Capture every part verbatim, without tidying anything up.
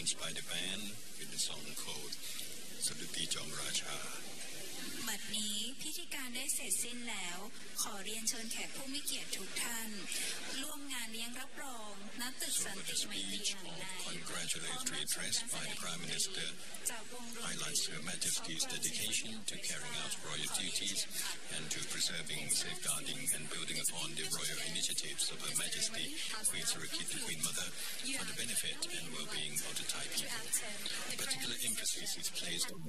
performance by the band with the song called Saduti Jong Racha บัดนี้พิธีการได้เสร็จสิ้นแล้วขอเรียนเชิญแขกผู้มีเกียรติทุกท่านร่วมงานเลี้ยงรับรองณตึกสันติมัยตรีแห่งใด Congratulatory address by the Prime Minister highlights Her Majesty's dedication to carrying out royal duties and to preserving, safeguarding and building upon the royal initiatives of Her Majesty Queen Sirikit, the Queen Mother, for the benefit and well-being of the Thai people. Particular emphasis is placed on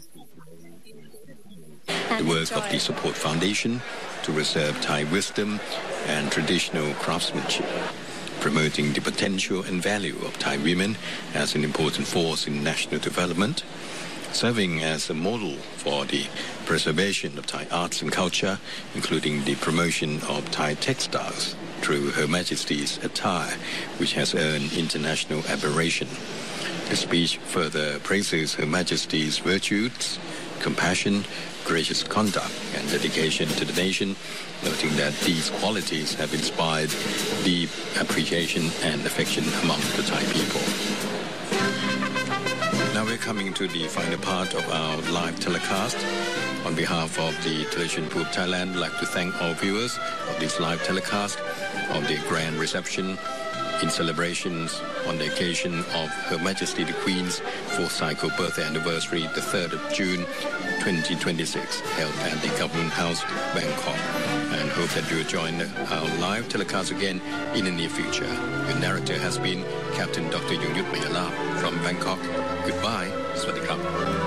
the work of the Support Foundation to preserve Thai wisdom and traditional craftsmanship, promoting the potential and value of Thai women as an important force in national development, serving as a model for the preservation of Thai arts and culture, including the promotion of Thai textiles through Her Majesty's attire, which has earned international admiration. The speech further praises Her Majesty's virtues, compassion, gracious conduct and dedication to the nation, noting that these qualities have inspired deep appreciation and affection among the Thai people. Now we're coming to the final part of our live telecast. On behalf of the Television Group Thailand, I'd like to thank all viewers of this live telecast of the grand reception in celebrations on the occasion of Her Majesty the Queen's fourth cycle birthday anniversary, the third of June twenty twenty-six, held at the Government House, Bangkok, and hope that you'll join our live telecast again in the near future. The narrator has been Captain Doctor Yongyut Mayalap from Bangkok. Goodbye. Swadikap.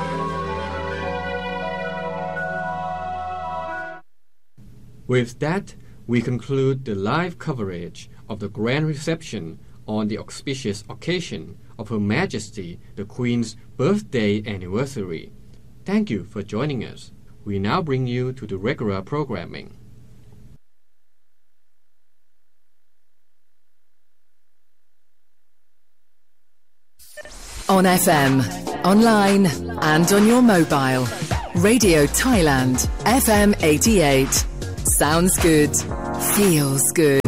With that, we conclude the live coverage of the grand reception on the auspicious occasion of Her Majesty the Queen's birthday anniversary. Thank you for joining us. We now bring you to the regular programming. On F M, online and on your mobile. Radio Thailand, F M eighty-eight. Sounds good. Feels good.